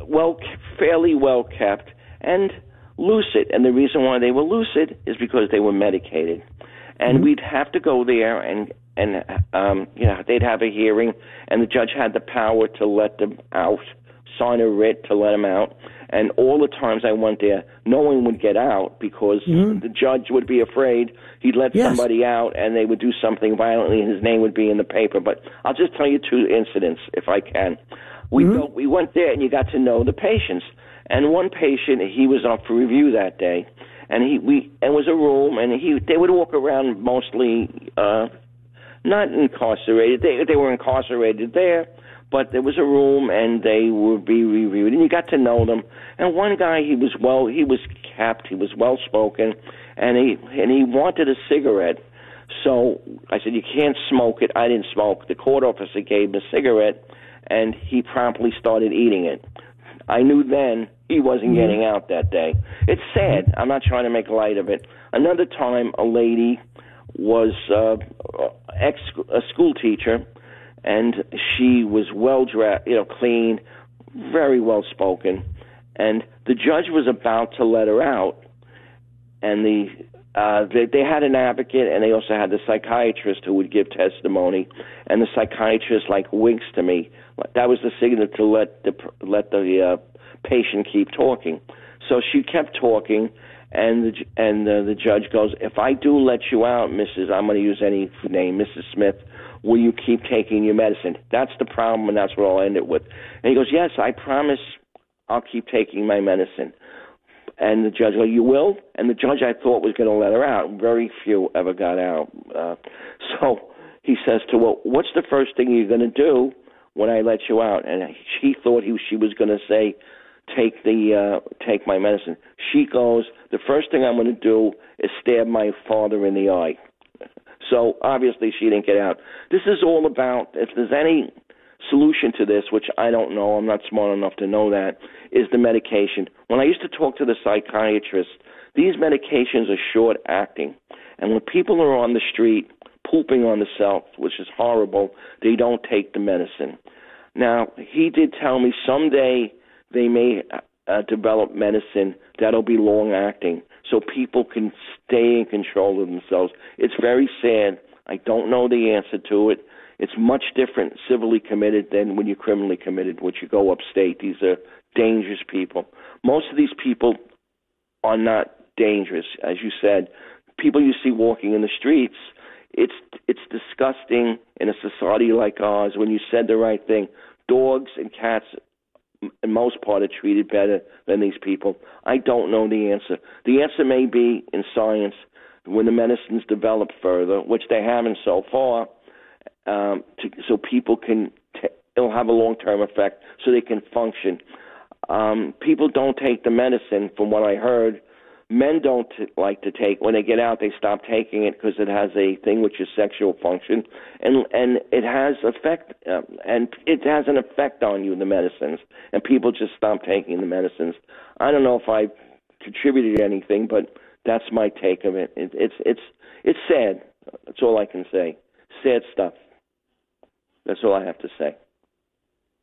fairly well kept and lucid. And the reason why they were lucid is because they were medicated. And we'd have to go there and they'd have a hearing, and the judge had the power to let them out, sign a writ to let them out. And all the times I went there, no one would get out because the judge would be afraid he'd let somebody out and they would do something violently and his name would be in the paper. But I'll just tell you two incidents, if I can. We went there and you got to know the patients. And one patient, he was up for review that day, and it was a room, and they would walk around mostly not incarcerated. They were incarcerated there, but there was a room, and they would be reviewed, and you got to know them. And one guy, he was kept, he was well spoken, and he wanted a cigarette. So I said, "You can't smoke it." I didn't smoke. The court officer gave him a cigarette, and he promptly started eating it. I knew then he wasn't getting out that day. It's sad. I'm not trying to make light of it. Another time, a lady was a school teacher, and she was well-dressed, clean, very well-spoken, and the judge was about to let her out, and they had an advocate, and they also had the psychiatrist who would give testimony, and the psychiatrist winks to me. That was the signal to let the patient keep talking. So she kept talking, and the judge goes, "If I do let you out, Mrs. I'm going to use any name, Mrs. Smith, will you keep taking your medicine?" That's the problem, and that's what I'll end it with. And he goes, "Yes, I promise I'll keep taking my medicine." And the judge goes, "You will?" And the judge, I thought, was going to let her out. Very few ever got out. So he says to her, "What's the first thing you're going to do when I let you out?" And she thought she was going to say, take my medicine. She goes, "The first thing I'm going to do is stab my father in the eye." So obviously she didn't get out. This is all about, if there's any solution to this, which I don't know, I'm not smart enough to know that, is the medication. When I used to talk to the psychiatrist, these medications are short-acting. And when people are on the street pooping on themselves, which is horrible, they don't take the medicine. Now, he did tell me someday they may develop medicine that'll be long-acting so people can stay in control of themselves. It's very sad. I don't know the answer to it. It's much different civilly committed than when you're criminally committed, which you go upstate. These are dangerous people. Most of these people are not dangerous. As you said, people you see walking in the streets, it's disgusting in a society like ours. When you said the right thing, dogs and cats, in most part, are treated better than these people. I don't know the answer. The answer may be in science when the medicines develop further, which they haven't so far, so people it'll have a long-term effect so they can function. People don't take the medicine, from what I heard. Men don't like to take, when they get out, they stop taking it because it has a thing which is sexual function, and it has it has an effect on you, the medicines, and people just stop taking the medicines. I don't know if I contributed anything, but that's my take of it. It's sad. That's all I can say. Sad stuff. That's all I have to say.